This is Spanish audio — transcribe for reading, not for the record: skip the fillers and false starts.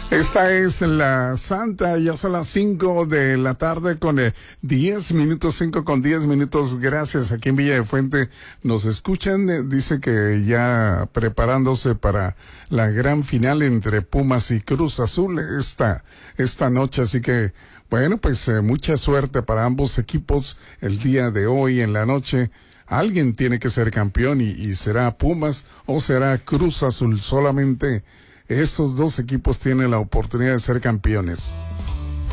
Esta es la Santa, ya son las 5 de la tarde con 10 minutos, 5 con 10 minutos. Gracias, aquí en Villa de Fuente nos escuchan. Dice que ya preparándose para la gran final entre Pumas y Cruz Azul esta noche. Así que, bueno, pues mucha suerte para ambos equipos el día de hoy en la noche. Alguien tiene que ser campeón y será Pumas o será Cruz Azul. Solamente esos dos equipos tienen la oportunidad de ser campeones.